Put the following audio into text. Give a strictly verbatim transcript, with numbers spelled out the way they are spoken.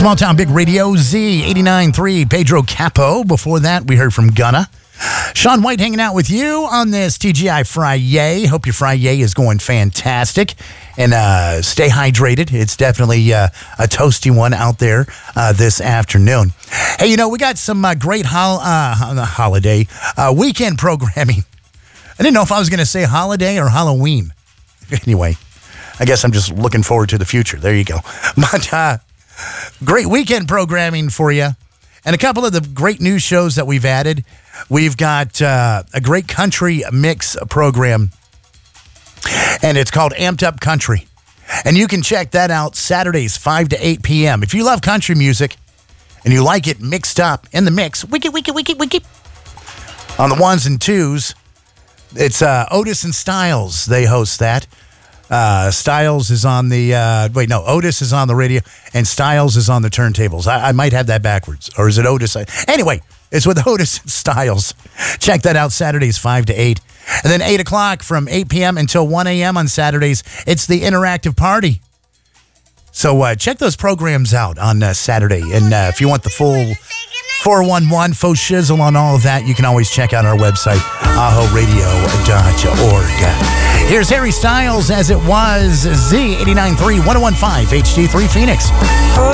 Small Town Big Radio, Z eighty-nine point three, Pedro Capo. Before that, we heard from Gunna. Sean White hanging out with you on this T G I Friday. Hope your Friday is going fantastic. And uh, stay hydrated. It's definitely uh, a toasty one out there uh, this afternoon. Hey, you know, we got some uh, great hol- uh, holiday uh, weekend programming. I didn't know if I was going to say holiday or Halloween. Anyway, I guess I'm just looking forward to the future. There you go. But uh, great weekend programming for you. And a couple of the great news shows that we've added. We've got uh, a great country mix program, and it's called Amped Up Country. And you can check that out Saturdays, five to eight p.m. If you love country music and you like it mixed up in the mix, wiki, wiki, wiki, wiki, on the ones and twos, it's uh, Otis and Styles. They host that. Uh, Styles is on the, uh, wait, no, Otis is on the radio, and Styles is on the turntables. I, I might have that backwards. Or is it Otis? Anyway, it's with Otis and Styles. Check that out Saturdays, five to eight. And then eight o'clock from eight p.m. until one a.m. on Saturdays, it's the Interactive Party. So uh, check those programs out on uh, Saturday. And uh, if you want the full four one one faux shizzle on all of that, you can always check out our website, aho radio dot org. Here's Harry Styles as it was, Z eighty-nine point three, one oh one point five, H D three Phoenix. Hold